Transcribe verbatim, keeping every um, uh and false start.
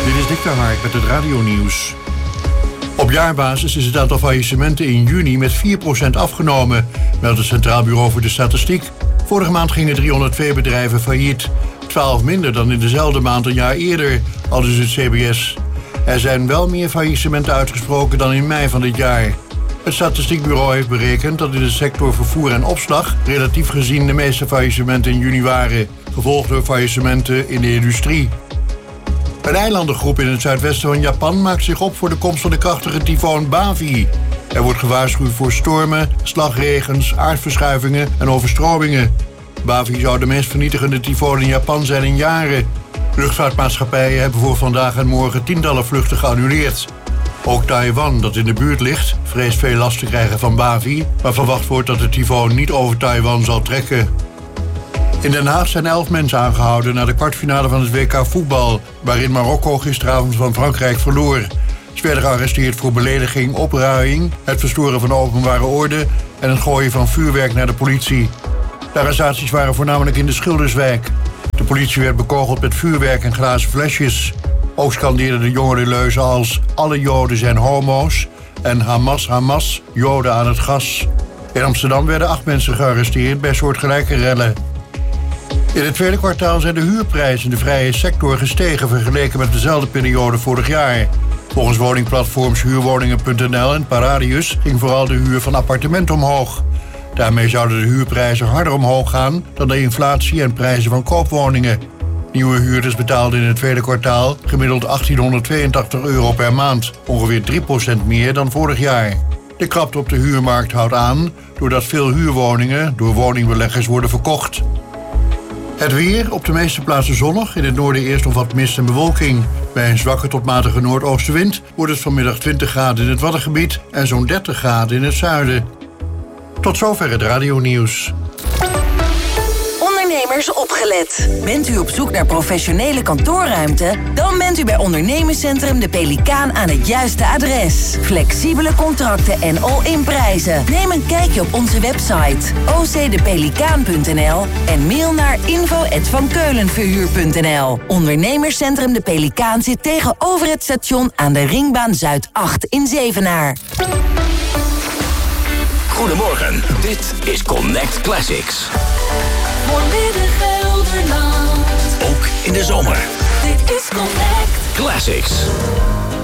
Dit is Dick Hark met het radionieuws. Op jaarbasis is het aantal faillissementen in juni met vier procent afgenomen, meldt het Centraal Bureau voor de Statistiek. Vorige maand gingen driehonderdtwee bedrijven failliet. twaalf minder dan in dezelfde maand een jaar eerder, aldus het C B S. Er zijn wel meer faillissementen uitgesproken dan in mei van dit jaar. Het Statistiekbureau heeft berekend dat in de sector vervoer en opslag relatief gezien de meeste faillissementen in juni waren, gevolgd door faillissementen in de industrie. Een eilandengroep in het zuidwesten van Japan maakt zich op voor de komst van de krachtige tyfoon Bavi. Er wordt gewaarschuwd voor stormen, slagregens, aardverschuivingen en overstromingen. Bavi zou de meest vernietigende tyfoon in Japan zijn in jaren. Luchtvaartmaatschappijen hebben voor vandaag en morgen tientallen vluchten geannuleerd. Ook Taiwan, dat in de buurt ligt, vreest veel last te krijgen van Bavi, maar verwacht wordt dat de tyfoon niet over Taiwan zal trekken. In Den Haag zijn elf mensen aangehouden na de kwartfinale van het W K voetbal, waarin Marokko gisteravond van Frankrijk verloor. Ze werden gearresteerd voor belediging, opruiing, het verstoren van de openbare orde en het gooien van vuurwerk naar de politie. De arrestaties waren voornamelijk in de Schilderswijk. De politie werd bekogeld met vuurwerk en glazen flesjes. Ook scandeerden de jongeren leuzen als alle Joden zijn homo's en Hamas, Hamas, Joden aan het gas. In Amsterdam werden acht mensen gearresteerd bij soortgelijke rellen. In het tweede kwartaal zijn de huurprijzen in de vrije sector gestegen vergeleken met dezelfde periode vorig jaar. Volgens woningplatforms huurwoningen punt n l en Paradius ging vooral de huur van appartementen omhoog. Daarmee zouden de huurprijzen harder omhoog gaan dan de inflatie en prijzen van koopwoningen. Nieuwe huurders betaalden in het tweede kwartaal gemiddeld achttienhonderdtweeëntachtig euro per maand, ongeveer drie procent meer dan vorig jaar. De krapte op de huurmarkt houdt aan doordat veel huurwoningen door woningbeleggers worden verkocht. Het weer, op de meeste plaatsen zonnig, in het noorden eerst nog wat mist en bewolking. Bij een zwakke tot matige noordoostenwind wordt het vanmiddag twintig graden in het Waddengebied en zo'n dertig graden in het zuiden. Tot zover het radionieuws. Ondernemers opgelet. Bent u op zoek naar professionele kantoorruimte? Dan bent u bij Ondernemerscentrum De Pelikaan aan het juiste adres. Flexibele contracten en all-in prijzen. Neem een kijkje op onze website o c de pelikaan punt n l en mail naar info at vankeulenverhuur punt n l. Ondernemerscentrum De Pelikaan zit tegenover het station aan de Ringbaan Zuid acht in Zevenaar. Goedemorgen, dit is Connect Classics. Voor Midden-Gelderland. Ook in de zomer. Dit is Connect Classics.